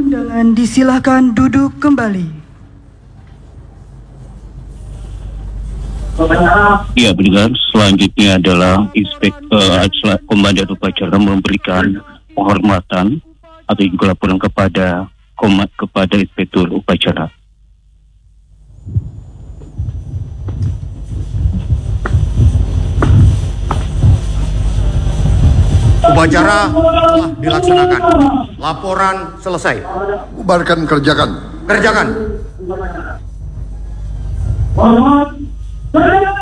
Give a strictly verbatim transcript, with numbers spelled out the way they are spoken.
Undangan disilahkan duduk kembali. Ya, pendengar, selanjutnya adalah Inspektur uh, Komandan Upacara memberikan penghormatan atau juga laporan kepada komat kepada Inspektur Upacara. Upacara telah dilaksanakan. Laporan selesai. Bubarkan, kerjakan. Kerjakan.